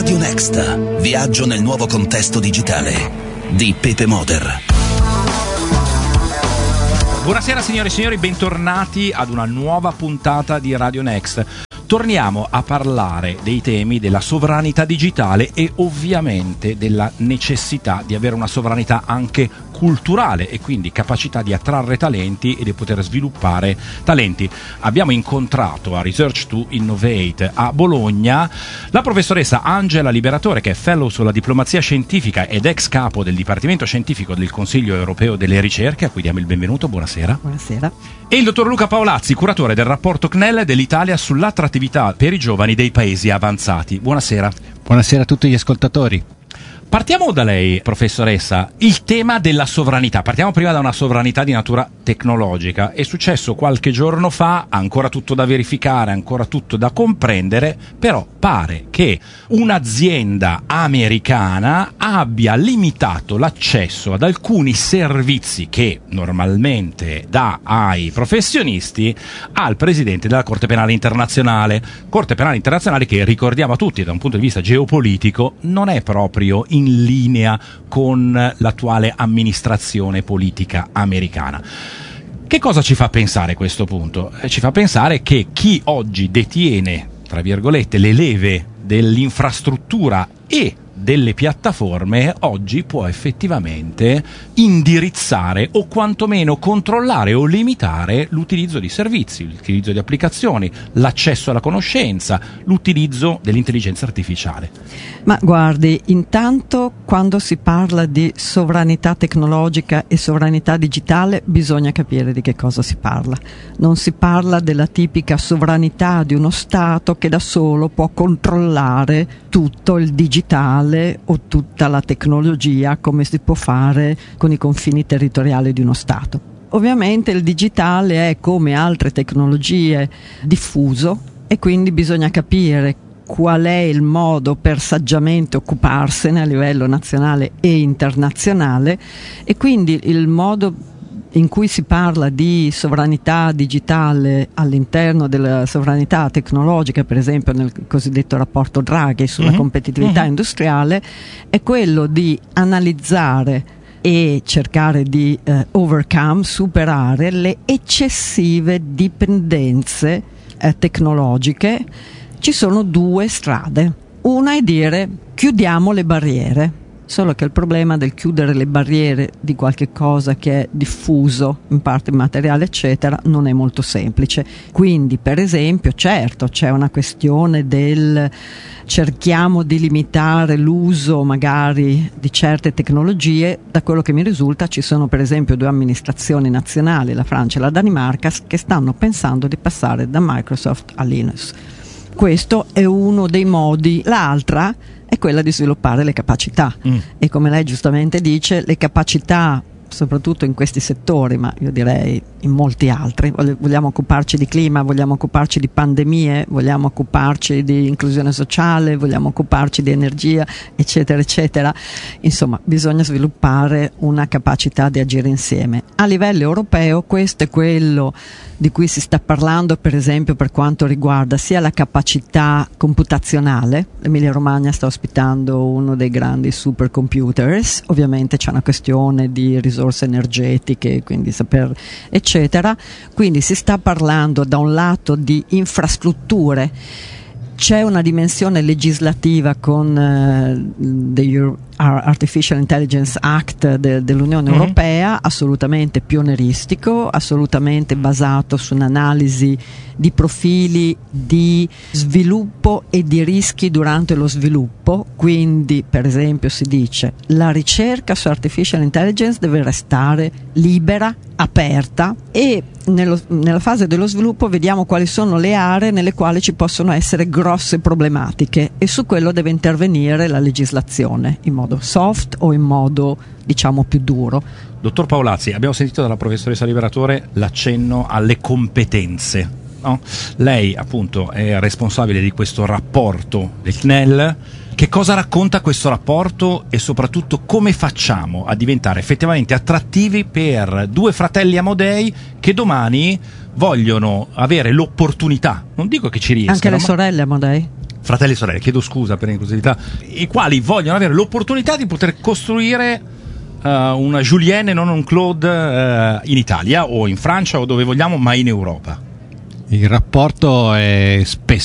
Radio Next. Viaggio nel nuovo contesto digitale di Pepe Moder. Buonasera signore e signori, bentornati ad una nuova puntata di Radio Next. Torniamo a parlare dei temi della sovranità digitale e ovviamente della necessità di avere una sovranità anche culturale e quindi capacità di attrarre talenti e di poter sviluppare talenti. Abbiamo incontrato a Research to Innovate a Bologna la professoressa Angela Liberatore, che è fellow sulla diplomazia scientifica ed ex capo del Dipartimento Scientifico del Consiglio Europeo delle Ricerche, a cui diamo il benvenuto. Buonasera. Buonasera. E il dottor Luca Paolazzi, curatore del rapporto CNEL dell'Italia sull'attrattività per i giovani dei paesi avanzati. Buonasera. Buonasera a tutti gli ascoltatori. Partiamo da lei, professoressa, il tema della sovranità. Partiamo prima da una sovranità di natura tecnologica. È successo qualche giorno fa, ancora tutto da verificare, ancora tutto da comprendere, però pare che un'azienda americana abbia limitato l'accesso ad alcuni servizi che normalmente dà ai professionisti al presidente della Corte Penale Internazionale. Corte Penale Internazionale che, ricordiamo a tutti, da un punto di vista geopolitico, non è proprio in linea con l'attuale amministrazione politica americana. Che cosa ci fa pensare questo punto? Ci fa pensare che chi oggi detiene, tra virgolette, le leve dell'infrastruttura e delle piattaforme oggi può effettivamente indirizzare o quantomeno controllare o limitare l'utilizzo di servizi, l'utilizzo di applicazioni, l'accesso alla conoscenza, l'utilizzo dell'intelligenza artificiale. Ma guardi, intanto quando si parla di sovranità tecnologica e sovranità digitale bisogna capire di che cosa si parla. Non si parla della tipica sovranità di uno Stato che da solo può controllare tutto il digitale o tutta la tecnologia come si può fare con i confini territoriali di uno Stato. Ovviamente il digitale è, come altre tecnologie, diffuso e quindi bisogna capire qual è il modo per saggiamente occuparsene a livello nazionale e internazionale, e quindi il modo in cui si parla di sovranità digitale all'interno della sovranità tecnologica, per esempio nel cosiddetto rapporto Draghi sulla competitività industriale, è quello di analizzare e cercare di superare le eccessive dipendenze tecnologiche. Ci sono due strade. Una è dire chiudiamo le barriere. Solo che il problema del chiudere le barriere di qualche cosa che è diffuso, in parte materiale eccetera, non è molto semplice. Quindi, per esempio, certo c'è una questione del cerchiamo di limitare l'uso magari di certe tecnologie. Da quello che mi risulta ci sono per esempio due amministrazioni nazionali, la Francia e la Danimarca, che stanno pensando di passare da Microsoft a Linux. Questo è uno dei modi. L'altra è quella di sviluppare le capacità e, come lei giustamente dice, le capacità soprattutto in questi settori, ma io direi in molti altri. Vogliamo occuparci di clima, vogliamo occuparci di pandemie, vogliamo occuparci di inclusione sociale, vogliamo occuparci di energia, eccetera eccetera. Insomma, bisogna sviluppare una capacità di agire insieme. A livello europeo questo è quello di cui si sta parlando, per esempio per quanto riguarda sia la capacità computazionale. L'Emilia Romagna sta ospitando uno dei grandi supercomputers, ovviamente c'è una questione di risorse energetiche, quindi saper eccetera. Quindi si sta parlando da un lato di infrastrutture. C'è una dimensione legislativa con Artificial Intelligence Act dell'Unione Europea, assolutamente pionieristico, assolutamente basato su un'analisi di profili di sviluppo e di rischi durante lo sviluppo. Quindi, per esempio, si dice la ricerca su Artificial Intelligence deve restare libera, aperta, e nella fase dello sviluppo vediamo quali sono le aree nelle quali ci possono essere grosse problematiche, e su quello deve intervenire la legislazione in modo soft o in modo, diciamo, più duro. Dottor Paolazzi, abbiamo sentito dalla professoressa Liberatore l'accenno alle competenze, no? Lei appunto è responsabile di questo rapporto del CNEL. Che cosa racconta questo rapporto e soprattutto come facciamo a diventare effettivamente attrattivi per due fratelli Amodei che domani vogliono avere l'opportunità, non dico che ci riescano, anche le sorelle Amodei? fratelli e sorelle, chiedo scusa per l'inclusività, i quali vogliono avere l'opportunità di poter costruire una Julienne e non un Claude in Italia o in Francia o dove vogliamo, ma in Europa. Il rapporto è spesso